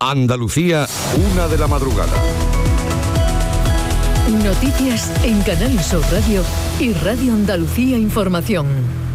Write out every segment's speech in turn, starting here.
Andalucía, 1 de la madrugada. Noticias en Canal Sur Radio y Radio Andalucía Información.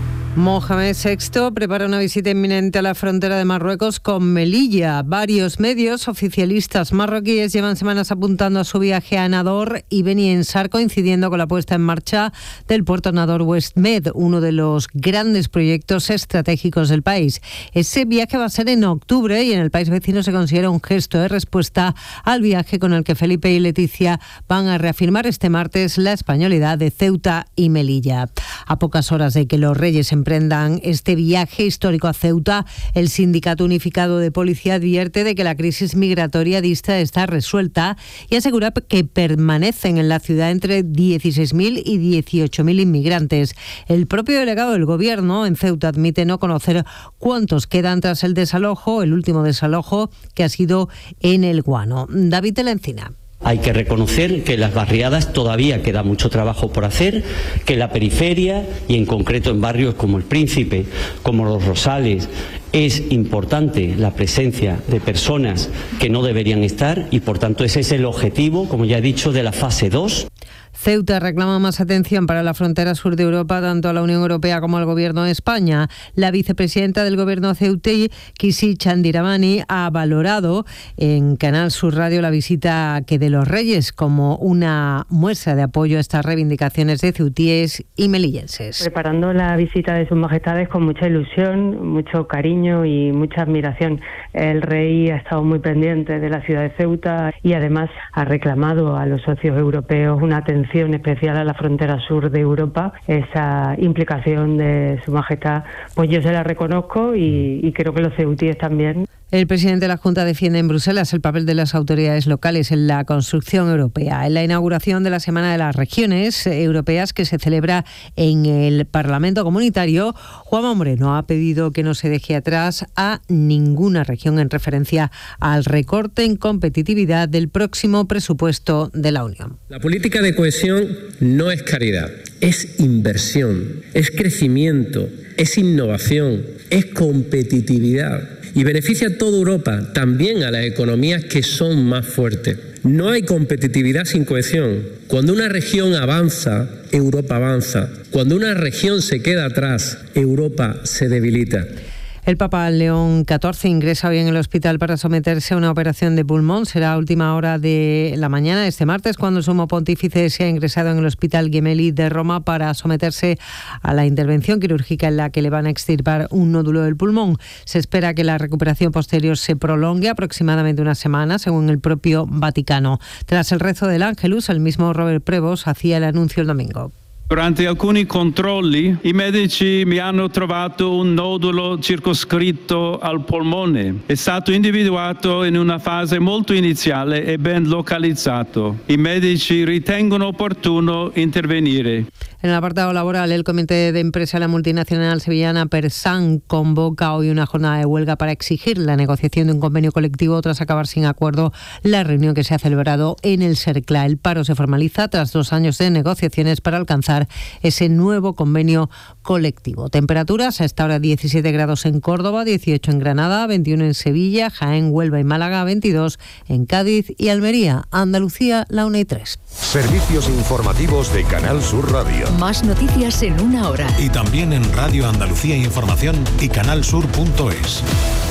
Mohamed VI prepara una visita inminente a la frontera de Marruecos con Melilla. Varios medios oficialistas marroquíes llevan semanas apuntando a su viaje a Nador y Beni Ensar, coincidiendo con la puesta en marcha del puerto Nador West Med, uno de los grandes proyectos estratégicos del país. Ese viaje va a ser en octubre y en el país vecino se considera un gesto de respuesta al viaje con el que Felipe y Leticia van a reafirmar este martes la españolidad de Ceuta y Melilla. A pocas horas de que los Reyes emprendan este viaje histórico a Ceuta, el Sindicato Unificado de Policía advierte de que la crisis migratoria dista de estar resuelta y asegura que permanecen en la ciudad entre 16.000 y 18.000 inmigrantes. El propio delegado del Gobierno en Ceuta admite no conocer cuántos quedan tras el último desalojo que ha sido en El Guano. David de la Encina. Hay que reconocer que en las barriadas todavía queda mucho trabajo por hacer, que en la periferia y en concreto en barrios como El Príncipe, como Los Rosales, es importante la presencia de personas que no deberían estar y por tanto ese es el objetivo, como ya he dicho, de la fase 2. Ceuta reclama más atención para la frontera sur de Europa, tanto a la Unión Europea como al Gobierno de España. La vicepresidenta del Gobierno ceutí, Kisi Chandiramani, ha valorado en Canal Sur Radio la visita que de los Reyes como una muestra de apoyo a estas reivindicaciones de ceutíes y melillenses. Preparando la visita de sus majestades con mucha ilusión, mucho cariño y mucha admiración. El rey ha estado muy pendiente de la ciudad de Ceuta y además ha reclamado a los socios europeos una atención especial a la frontera sur de Europa. Esa implicación de su majestad, pues yo se la reconozco y creo que los ceutíes también. El presidente de la Junta defiende en Bruselas el papel de las autoridades locales en la construcción europea. En la inauguración de la Semana de las Regiones Europeas que se celebra en el Parlamento Comunitario, Juanma Moreno ha pedido que no se deje atrás a ninguna región en referencia al recorte en competitividad del próximo presupuesto de la Unión. La política de cohesión no es caridad, es inversión, es crecimiento, es innovación, es competitividad. Y beneficia a toda Europa, también a las economías que son más fuertes. No hay competitividad sin cohesión. Cuando una región avanza, Europa avanza. Cuando una región se queda atrás, Europa se debilita. El Papa León XIV ingresa hoy en el hospital para someterse a una operación de pulmón. Será a última hora de la mañana, este martes, cuando el sumo pontífice se ha ingresado en el Hospital Gemelli de Roma para someterse a la intervención quirúrgica en la que le van a extirpar un nódulo del pulmón. Se espera que la recuperación posterior se prolongue aproximadamente una semana, según el propio Vaticano. Tras el rezo del Ángelus, el mismo Robert Prevost hacía el anuncio el domingo. Durante alcuni controlli i medici mi hanno trovato un nodulo circoscritto al polmone. È stato individuato in una fase molto iniziale e ben localizzato. I medici ritengono opportuno intervenire. En el apartado laboral, el Comité de Empresa de la multinacional sevillana Persan convoca hoy una jornada de huelga para exigir la negociación de un convenio colectivo tras acabar sin acuerdo la reunión que se ha celebrado en el Cerclá. El paro se formaliza tras 2 años de negociaciones para alcanzar ese nuevo convenio colectivo. Temperaturas a esta hora 17 grados en Córdoba, 18 en Granada, 21 en Sevilla, Jaén, Huelva y Málaga, 22 en Cádiz y Almería. Andalucía, la 1:03. Servicios informativos de Canal Sur Radio. Más noticias en 1 hora. Y también en Radio Andalucía Información y canalsur.es.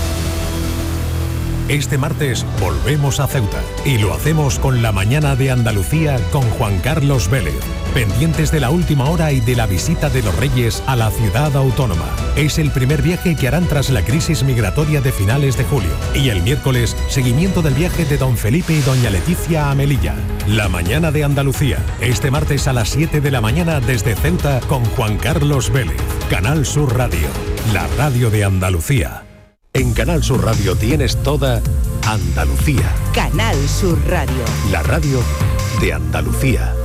Este martes volvemos a Ceuta y lo hacemos con la mañana de Andalucía con Juan Carlos Vélez. Pendientes de la última hora y de la visita de los Reyes a la ciudad autónoma. Es el primer viaje que harán tras la crisis migratoria de finales de julio. Y el miércoles, seguimiento del viaje de don Felipe y doña Leticia a Melilla. La mañana de Andalucía. Este martes a las 7 de la mañana desde Ceuta con Juan Carlos Vélez. Canal Sur Radio. La radio de Andalucía. En Canal Sur Radio tienes toda Andalucía. Canal Sur Radio. La radio de Andalucía.